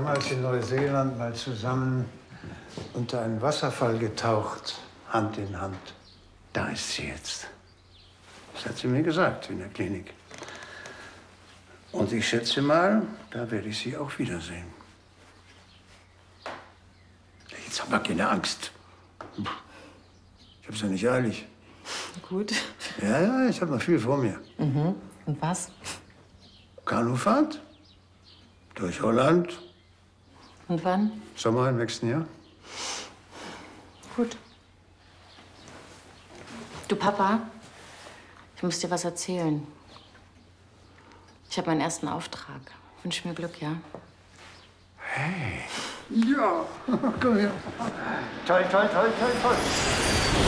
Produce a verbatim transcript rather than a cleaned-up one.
damals in Neuseeland mal zusammen unter einen Wasserfall getaucht, Hand in Hand. Da ist sie jetzt. Das hat sie mir gesagt in der Klinik. Und ich schätze mal, da werde ich sie auch wiedersehen. Jetzt hab mal keine Angst. Ich hab's ja nicht eilig. Gut. Ja, ja, ich habe noch viel vor mir. Mhm. Und was? Kanufahrt durch Holland. Und wann? Sommer im nächsten Jahr. Gut. Du, Papa, ich muss dir was erzählen. Ich habe meinen ersten Auftrag. Wünsch mir Glück, ja? Hey. Ja. Komm her. Toll, toll, toll, toll, toll.